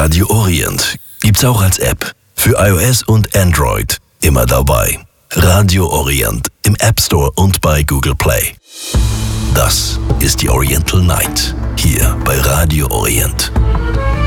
Radio Orient gibt's auch als App. Für iOS und Android immer dabei. Radio Orient im App Store und bei Google Play. Das ist die Oriental Night, hier bei Radio Orient.